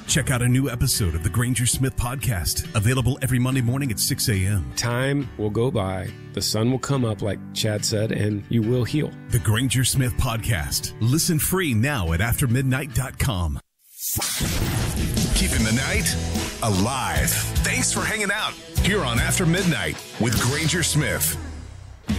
Check out a new episode of the Granger Smith Podcast, available every Monday morning at 6 a.m. Time will go by, the sun will come up, like Chad said, and you will heal. The Granger Smith Podcast. Listen free now at aftermidnight.com. Keeping the night alive. Thanks for hanging out here on After Midnight with Granger Smith.